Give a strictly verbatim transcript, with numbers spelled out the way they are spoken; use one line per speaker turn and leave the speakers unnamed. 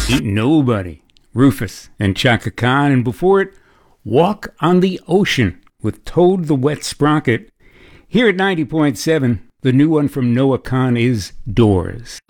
Ain't Nobody, Rufus and Chaka Khan, and before it, Walk on the Ocean with Toad the Wet Sprocket. Here at ninety point seven, the new one from Noah Kahan is Doors.